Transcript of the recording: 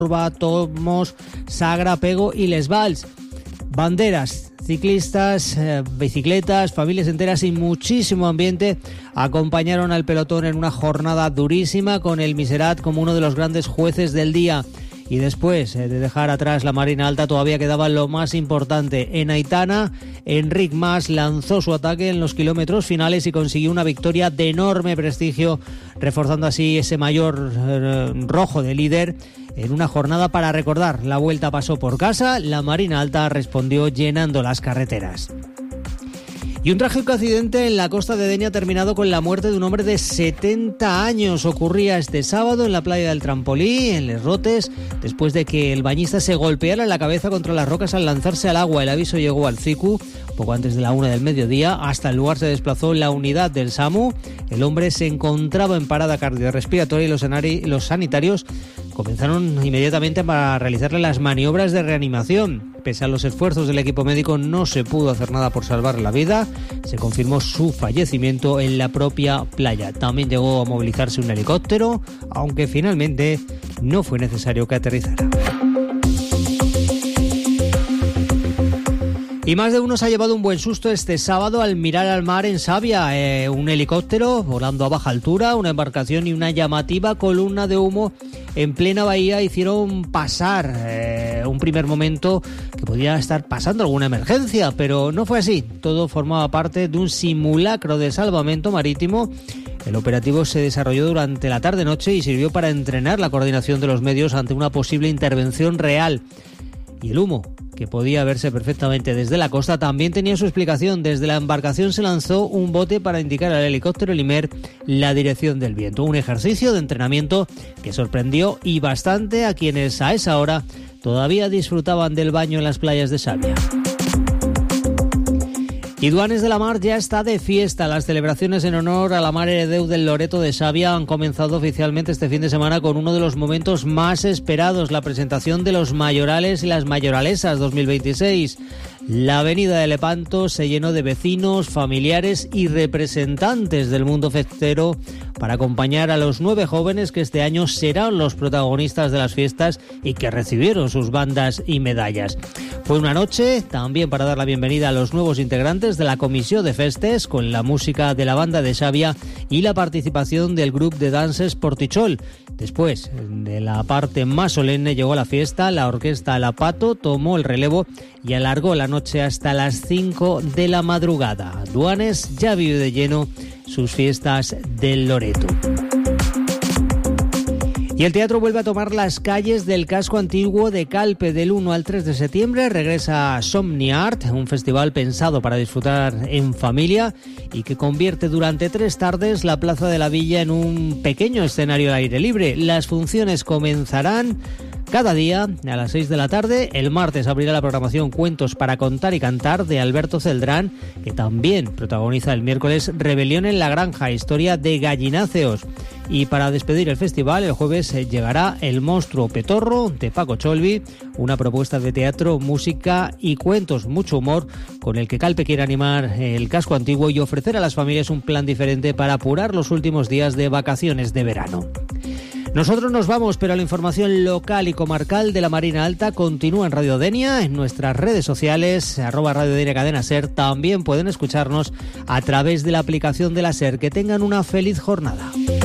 Tomos, Sagra, Pego y Les Vals. Banderas, ciclistas, bicicletas, familias enteras y muchísimo ambiente acompañaron al pelotón en una jornada durísima, con el Miserat como uno de los grandes jueces del día. Y después de dejar atrás la Marina Alta, todavía quedaba lo más importante. En Aitana, Enric Mas lanzó su ataque en los kilómetros finales y consiguió una victoria de enorme prestigio, reforzando así ese mayor rojo de líder en una jornada para recordar. La Vuelta pasó por casa, la Marina Alta respondió llenando las carreteras. Y un trágico accidente en la costa de Denia ha terminado con la muerte de un hombre de 70 años. Ocurría este sábado en la playa del Trampolí, en Les Rotes, después de que el bañista se golpeara la cabeza contra las rocas al lanzarse al agua. El aviso llegó al CICU poco antes de la 1 del mediodía. Hasta el lugar se desplazó la unidad del SAMU. El hombre se encontraba en parada cardiorrespiratoria y los sanitarios comenzaron inmediatamente para realizarle las maniobras de reanimación. Pese a los esfuerzos del equipo médico, no se pudo hacer nada por salvarle la vida. Se confirmó su fallecimiento en la propia playa. También llegó a movilizarse un helicóptero, aunque finalmente no fue necesario que aterrizara. Y más de uno se ha llevado un buen susto este sábado al mirar al mar en Savia. Un helicóptero volando a baja altura, una embarcación y una llamativa columna de humo en plena bahía hicieron pasar un primer momento que podía estar pasando alguna emergencia, pero no fue así. Todo formaba parte de un simulacro de salvamento marítimo. El operativo se desarrolló durante la tarde-noche y sirvió para entrenar la coordinación de los medios ante una posible intervención real. Y el humo, que podía verse perfectamente desde la costa, también tenía su explicación. Desde la embarcación se lanzó un bote para indicar al helicóptero Limer la dirección del viento. Un ejercicio de entrenamiento que sorprendió y bastante a quienes a esa hora todavía disfrutaban del baño en las playas de Savia. Y Duanes de la Mar ya está de fiesta. Las celebraciones en honor a la Mare de Déu del Loreto de Savia han comenzado oficialmente este fin de semana con uno de los momentos más esperados, la presentación de los mayorales y las mayoralesas 2026. La avenida de Lepanto se llenó de vecinos, familiares y representantes del mundo festero para acompañar a los 9 jóvenes que este año serán los protagonistas de las fiestas y que recibieron sus bandas y medallas. Fue una noche también para dar la bienvenida a los nuevos integrantes de la Comisión de Festes, con la música de la banda de Savia y la participación del grupo de danses Portichol. Después de la parte más solemne llegó la fiesta, la orquesta La Pato tomó el relevo y alargó la noche hasta las 5 de la madrugada. Duanes ya vive de lleno sus fiestas del Loreto. Y el teatro vuelve a tomar las calles del casco antiguo de Calpe. Del 1 al 3 de septiembre regresa Somniart, un festival pensado para disfrutar en familia y que convierte durante 3 tardes la Plaza de la Villa en un pequeño escenario al aire libre. Las funciones comenzarán cada día a las 6 de la tarde. El martes abrirá la programación Cuentos para contar y cantar de Alberto Celdrán, que también protagoniza el miércoles Rebelión en la Granja, historia de gallináceos. Y para despedir el festival, el jueves llegará El Monstruo Petorro de Paco Cholvi, una propuesta de teatro, música y cuentos, mucho humor, con el que Calpe quiere animar el casco antiguo y ofrecer a las familias un plan diferente para apurar los últimos días de vacaciones de verano. Nosotros nos vamos, pero la información local y comarcal de la Marina Alta continúa en Radio Denia, en nuestras redes sociales, @Radio Denia Cadena Ser. También pueden escucharnos a través de la aplicación de la SER. Que tengan una feliz jornada.